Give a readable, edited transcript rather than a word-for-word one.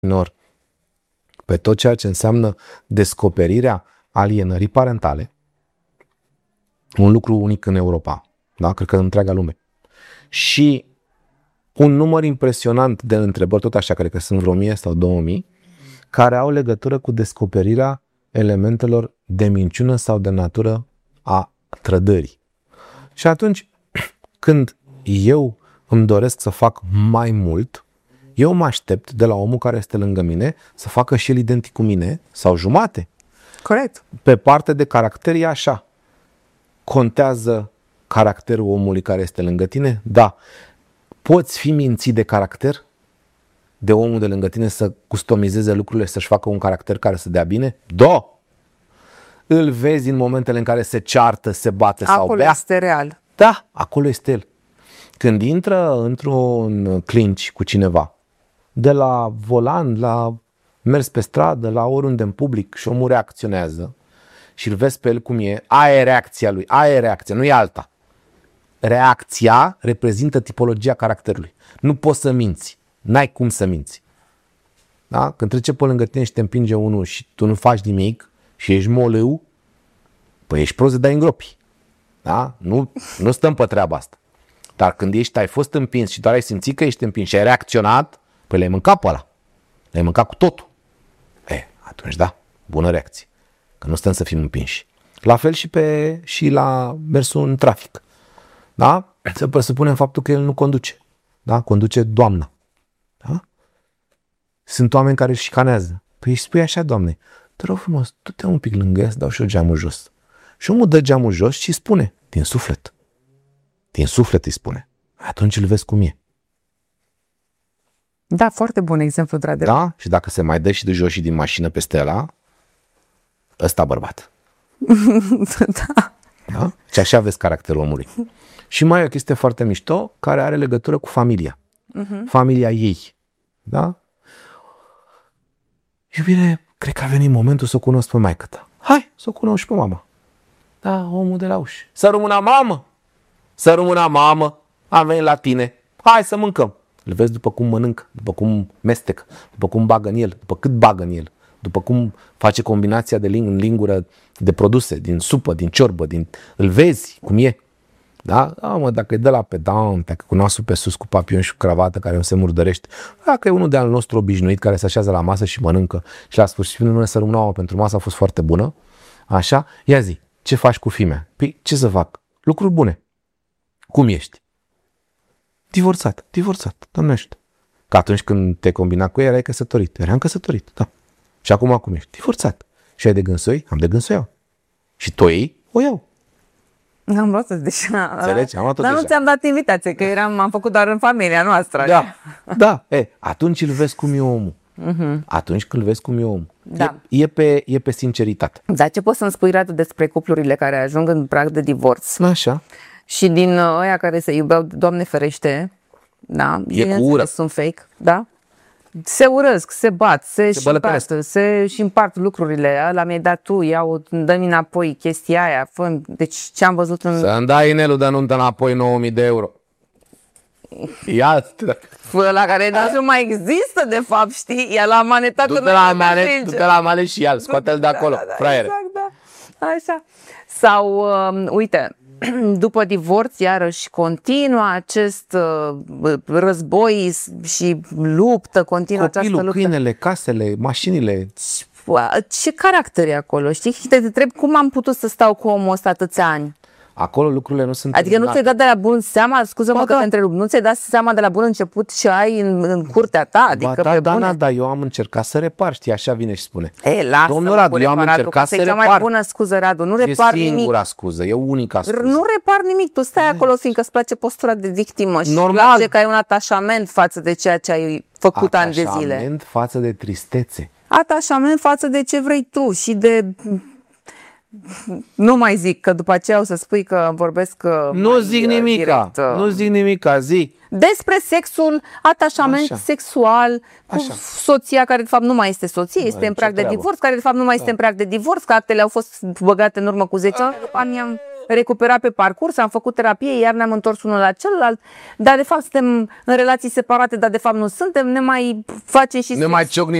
minor pe tot ceea ce înseamnă descoperirea alienării parentale, un lucru unic în Europa, da? Cred că în întreaga lume. Și un număr impresionant de întrebări, tot așa, cred că sunt vreo 1000 sau 2000, care au legătură cu descoperirea elementelor de minciună sau de natură a trădării. Și atunci, când eu îmi doresc să fac mai mult, eu mă aștept de la omul care este lângă mine să facă și el identic cu mine sau jumate. Corect. Pe parte de caracter e așa. Contează caracterul omului care este lângă tine? Da. Poți fi mințit de caracter? De omul de lângă tine să customizeze lucrurile, să-și facă un caracter care să dea bine? Da. Îl vezi în momentele în care se ceartă, se bate sau bea? Acolo este real. Da, acolo este el. Când intră într-un clinch cu cineva, de la volan, la mers pe stradă, la oriunde în public și omul reacționează și îl vezi pe el cum e, aia e reacția lui, aia e reacția, nu e alta. Reacția reprezintă tipologia caracterului. Nu poți să minți, n-ai cum să minți. Da? Când trece pe lângă tine și te împinge unul și tu nu faci nimic și ești molâu, păi ești prost de dai în gropi. Da? Nu stăm pe treaba asta. Dar când ai fost împins și doar ai simțit că ești împins și ai reacționat, păi l-ai mâncat pe ăla. L-ai mâncat cu totul. Atunci da, bună reacție. Că nu stăm să fim împinși. La fel și la mersul în trafic. Da? Să presupunem faptul că el nu conduce. Da? Conduce doamna. Da? Sunt oameni care își șicanează. Păi îi spui așa, Doamne, te rog frumos, du-te un pic lângă ea să dau și eu geamul jos. Și omul dă geamul jos și îi spune, din suflet. Din suflet îi spune. Atunci îl vezi cum e. Da, foarte bun exemplu, într-adevăr. Da? Și dacă se mai dă și de jos și din mașină peste ăla, ăsta bărbat. Da. Da? Și așa vezi caracterul omului. Și mai e o chestie foarte mișto care are legătură cu familia. Familia ei. Da? Iubire, cred că a venit momentul să o cunosc pe maică-ta. Hai, să o cunosc și pe mama. Da, omul de la ușă. Să rămână mamă! Să rămână mamă! Am venit la tine. Hai să mâncăm. Îl vezi după cum mănâncă, după cum mestecă, după cum bagă în el, după cât bagă în el, după cum face combinația de în lingură de produse, din supă, din ciorbă, îl vezi cum e. Da? Da, mă, dacă e de la pedant, dacă cu nasul pe sus, cu papion și cu cravată care nu se murdărește, dacă e unul de al nostru obișnuit care se așează la masă și mănâncă și la sfârșit nu să rămână, mamă, pentru masă a fost foarte bună, așa, ia zi, ce faci cu fimea? Păi, ce să fac? Lucruri bune. Cum ești? Divorțat, Doamne ajută. Că atunci când te combina cu ea, erai căsătorit. Eram căsătorit, da. Și acum cum ești? Divorțat. Și ai de gând să o iei? Am de gând să o iau. Și tu o iei? O iau. Am luat-o deja. Înțelegi? Am luat-o Dar deja. nu ți-am dat invitație, că am făcut doar în familia noastră. Da, da. Atunci îl vezi cum e omul. Atunci când îl vezi cum e omul. Da. E pe sinceritate. Dar ce poți să-mi spui, Radu, despre cuplurile care ajung în prag de divorț? Așa. Și din ăia care se iubeau, Doamne ferește, da, E cu ură. sunt fake, da? Se urăsc, se bat, se și împart lucrurile. Ăla mi-ai dat tu, dă-mi înapoi chestia aia. Deci ce am văzut în... Să-mi dai inelul de nuntă înapoi 9.000 de euro. Iată. Ăla care nu mai există, de fapt, știi? E la manetat. Du-te la mane și ia, scoate-l de acolo, fraiere. Exact, da. Așa. Sau, uite, după divorț, iarăși continuă acest război și luptă, continuă această luptă. Copilul, câinele, casele, mașinile. Ce caracter e acolo, știi? Te întreb cum am putut să stau cu omul ăsta atâția ani. Acolo lucrurile nu sunt Adică nu ți-ai dat de la bun seama, scuză-mă că te întrerup, nu ți-ai dat seama de la bun început și ai în curtea ta? Adică dar eu am încercat să repar, știi, așa vine și spune. Lasă, domnul Radu, eu am încercat să repar. E cea mai bună scuză, Radu, nu repar nimic. E singura scuză, e unica scuză. Nu repar nimic, tu stai acolo fiindcă îți place postura de victimă și normal. îți place că ai un atașament față de ceea ce ai făcut ani de zile. Atașament față de tristețe. Atașament față de ce vrei tu și de... Nu mai zic, că după aceea o să spui că vorbesc Nu zic nimica, zi. Despre sexul, atașament sexual cu soția care de fapt nu mai este soție, este în prag de divorț, care de fapt nu mai este în prag de divorț, că actele au fost băgate în urmă cu 10 ani, după ani am recuperat pe parcurs, am făcut terapie, iar ne-am întors unul la celălalt, dar de fapt suntem în relații separate, dar de fapt nu suntem, ne mai face și ne mai ciocnim